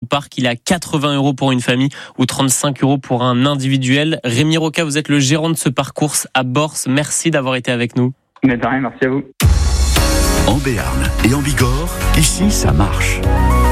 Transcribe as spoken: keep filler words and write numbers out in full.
parc. Il est à quatre-vingts euros pour une famille ou trente-cinq euros pour un individuel. Rémi Roca, vous êtes le gérant de ce parcours à Bors. Merci d'avoir été avec nous. Mais de rien, merci à vous. En Béarn et en Bigorre, ici ça marche.